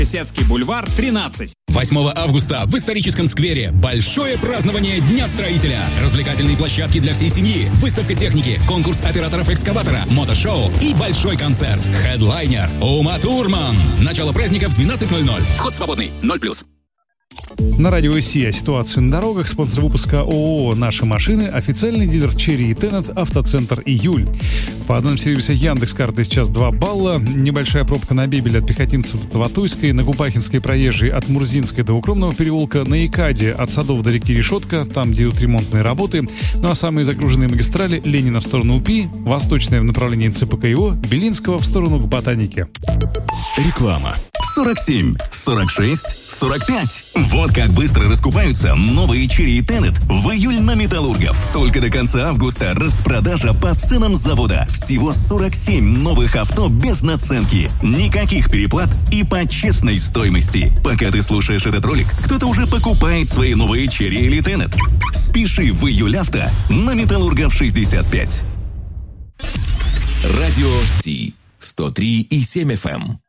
Лисецкий бульвар, 13. 8 августа в историческом сквере большое празднование Дня строителя. Развлекательные площадки для всей семьи, выставка техники, конкурс операторов экскаватора, мотошоу и большой концерт. Хедлайнер Ума Турман. Начало праздника в 12:00. Вход свободный, 0+. На радио ИСИ о ситуации на дорогах. Спонсор выпуска ООО «Наши машины». Официальный дилер Черри и Теннет. Автоцентр «Июль». По данным сервиса Яндекс.Карты сейчас 2 балла. Небольшая пробка на Бебеле от Пехотинцев до Таватуйской, на Гупахинской проезжей от Мурзинской до Укромного переулка, на Икаде от Садов до реки Решетка, там, где идут ремонтные работы. Ну а самые загруженные магистрали: Ленина в сторону УПИ, Восточная в направлении ЦПКИО, Белинского в сторону к Ботанике. Реклама. 47, 46, 45. Вот как быстро раскупаются новые Черри и Теннет в июль на Металлургов. Только до конца августа распродажа по ценам завода. Всего 47 новых авто без наценки. Никаких переплат и по честной стоимости. Пока ты слушаешь этот ролик, кто-то уже покупает свои новые Черри или Теннет. Спеши в июль авто на Металлургов 65. Радио Си 103,7 FM.